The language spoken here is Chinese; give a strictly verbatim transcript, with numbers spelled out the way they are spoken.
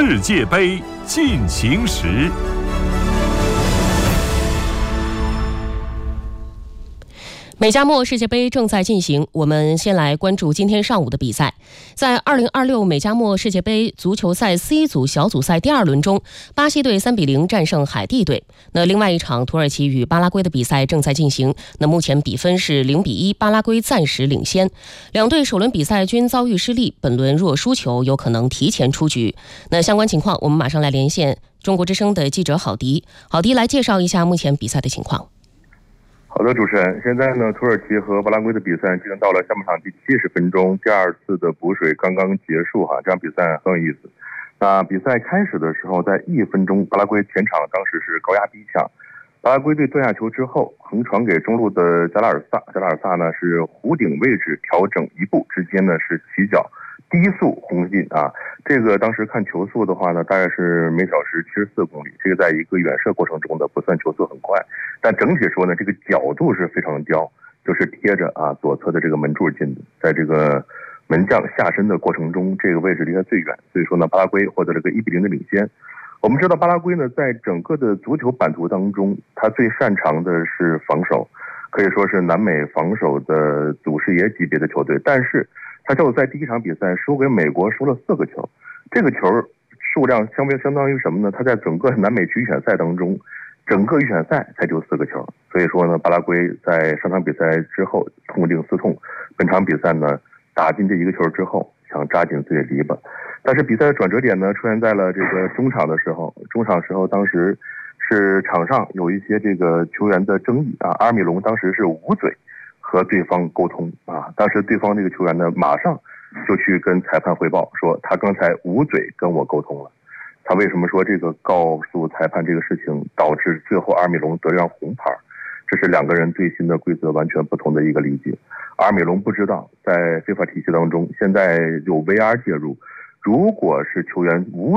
世界杯进行时。 美加墨世界杯正在进行，我们先来关注今天上午的比赛。在二零二六美加墨世界杯足球赛 C 组小组赛第二轮中，巴西队三比零战胜海地队。那另外一场土耳其与巴拉圭的比赛正在进行，那目前比分是零比一，巴拉圭暂时领先。两队首轮比赛均遭遇失利，本轮若输球有可能提前出局。那相关情况，我们马上来连线中国之声的记者郝迪。郝迪来介绍一下目前比赛的情况。 好的，主持人，现在呢，土耳其和巴拉圭的比赛进行到了下半场第七十分钟，第二次的补水刚刚结束哈，这场比赛很有意思。那比赛开始的时候，在一分钟，巴拉圭前场当时是高压逼抢，巴拉圭队断下球之后，横传给中路的加拉尔萨，加拉尔萨呢是弧顶位置调整一步之间呢是起脚低速轰进啊，这个当时看球速的话呢，大概是每小时七十四公里，这个在一个远射过程中的不算球速很快，但整体说呢，这个角度是非常刁，就是贴着啊左侧的这个门柱进的，在这个门将下身的过程中，这个位置离他最远，所以说呢，巴拉圭获得了个一比零的领先。我们知道巴拉圭呢，在整个的足球版图当中，他最擅长的是防守，可以说是南美防守的祖师爷级别的球队，但是他就在第一场比赛输给美国输了四个球，这个球数量相相当于什么呢？他在整个南美区预选赛当中，整个预选赛才丢四个球，所以说呢，巴拉圭在上场比赛之后痛定思痛，本场比赛呢打进这一个球之后，想扎紧自己的篱笆，但是比赛的转折点呢出现在了这个中场的时候，中场时候当时是场上有一些这个球员的争议啊，阿尔米隆当时是捂嘴和对方沟通啊，当时对方这个球员呢，马上就去跟裁判汇报说，他刚才捂嘴跟我沟通了。他为什么说这个告诉裁判这个事情，导致最后阿尔米隆得张红牌？这是两个人最新的规则完全不同的一个理解。阿尔米隆不知道，在非法体系当中，现在有 V R 介入，如果是球员无